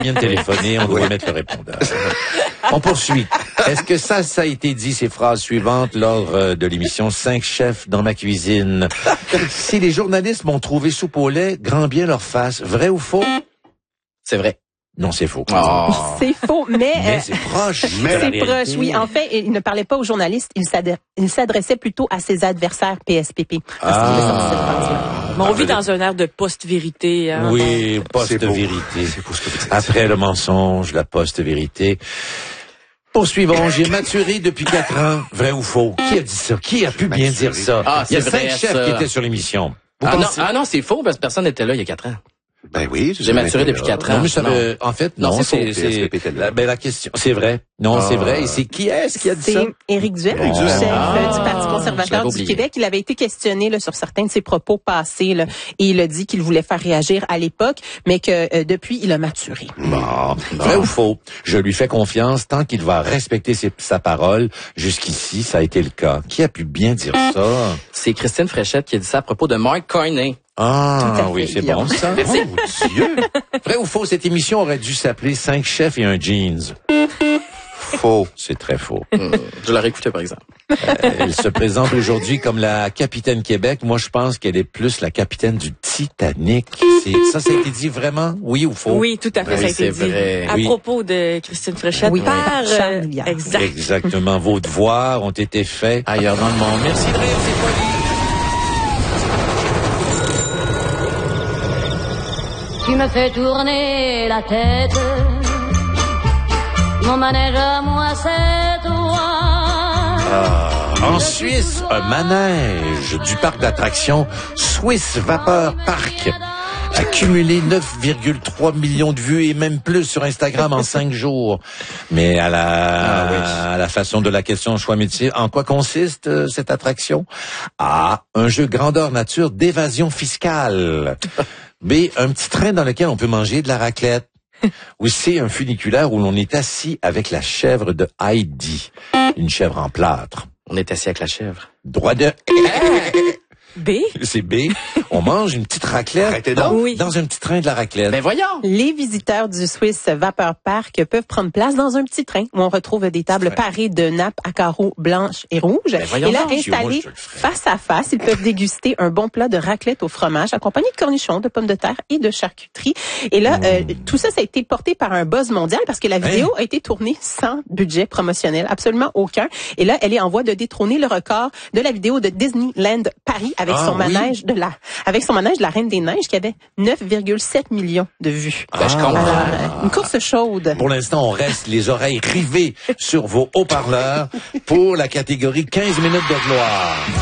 vient de téléphoner, on doit mettre le répondeur. On poursuit. Est-ce que ça a été dit, ces phrases suivantes, lors de l'émission 5 chefs dans ma cuisine? Si les journalistes m'ont trouvé soupe au lait, grand bien leur face. Vrai ou faux? C'est vrai. Non, c'est faux. Oh. C'est faux, mais c'est proche. C'est proche, oui. En fait, il ne parlait pas aux journalistes, il s'adressait plutôt à ses adversaires PSPP. Mais on vit dans un air de post-vérité. Hein, oui, post-vérité. Après le mensonge, la post-vérité. Poursuivons. J'ai maturé depuis 4 ans. Vrai ou faux? Qui a dit ça? Qui a pu bien dire ça? Il y a 5 chefs qui étaient sur l'émission. Non, c'est faux parce que personne n'était là il y a 4 ans. Ben oui. J'ai maturé depuis 4 ans. Non, mais en fait, non, c'est la question. C'est vrai. Non, c'est vrai. Et c'est qui est-ce qui a dit ça? C'est Éric Duhem, chef du Parti conservateur du Québec. Il avait été questionné là, sur certains de ses propos passés là, et il a dit qu'il voulait faire réagir à l'époque, mais que depuis, il a maturé. Bon. Vrai ou faux? Je lui fais confiance tant qu'il va respecter sa parole. Jusqu'ici, ça a été le cas. Qui a pu bien dire ça? C'est Christine Fréchette qui a dit ça à propos de Mark Carney. Ah, oui, c'est bon, ça. Oh, Dieu! Vrai ou faux, cette émission aurait dû s'appeler 5 chefs et un jeans? Faux. C'est très faux. Je l'aurais écouté, par exemple. Elle se présente aujourd'hui comme la capitaine Québec. Moi, je pense qu'elle est plus la capitaine du Titanic. Ça a été dit vraiment? Oui ou faux? Oui, tout à fait, ça a été dit. Vrai. À propos de Christine Fréchette. Oui, par Charles Milliard. Exact. Exactement. Vos devoirs ont été faits ailleurs dans le monde. Merci de rire, c'est pas dit. Tu me fais tourner la tête. Mon manège à moi, c'est toi. En Suisse, un manège du parc d'attractions Swiss Vapor Park a cumulé 9,3 millions de vues et même plus sur Instagram en 5 jours. Mais à la façon de la question choix métier, en quoi consiste cette attraction? A, un jeu grandeur nature d'évasion fiscale. B, un petit train dans lequel on peut manger de la raclette. Ou C, un funiculaire où l'on est assis avec la chèvre de Heidi. Une chèvre en plâtre. On est assis avec la chèvre. Droit de... B? C'est B. On mange une petite raclette dans un petit train de la raclette. Ben voyons! Les visiteurs du Swiss Vapor Park peuvent prendre place dans un petit train où on retrouve des tables parées de nappes à carreaux blanches et rouges. Et là, installés face à face, ils peuvent déguster un bon plat de raclette au fromage accompagné de cornichons, de pommes de terre et de charcuterie. Et là, tout ça a été porté par un buzz mondial parce que la vidéo a été tournée sans budget promotionnel, absolument aucun. Et là, elle est en voie de détrôner le record de la vidéo de Disneyland Paris avec son manège de la Reine des Neiges qui avait 9,7 millions de vues. Je comprends. Une course chaude. Pour l'instant, on reste les oreilles rivées sur vos haut-parleurs pour la catégorie 15 minutes de gloire.